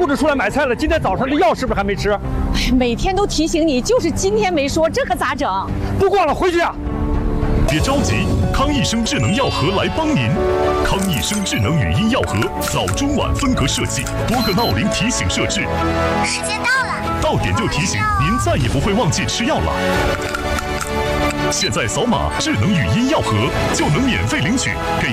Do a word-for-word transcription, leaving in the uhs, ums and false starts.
护士出来买菜了，今天早上的药是不是还没吃？ 每天都提醒你，就是今天没说，这可咋整？ 不逛了，回去啊！ 别着急，康益生智能药盒来帮您。康益生智能语音药盒，早中晚分隔设计，多个闹铃提醒设置。 时间到了， 到点就提醒，您再也不会忘记吃药了。现在扫码智能语音药盒就能免费领取，给